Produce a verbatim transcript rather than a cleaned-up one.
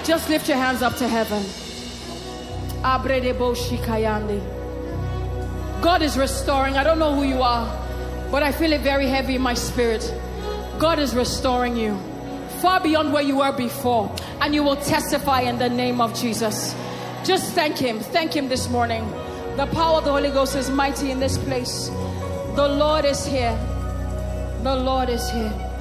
Just lift your hands up to heaven. God is restoring. I don't know who you are, but I feel it very heavy in my spirit. God is restoring you far beyond where you were before, and you will testify in the name of Jesus. Just thank him. Thank him this morning. The power of the Holy Ghost is mighty in this place. The Lord is here. The Lord is here.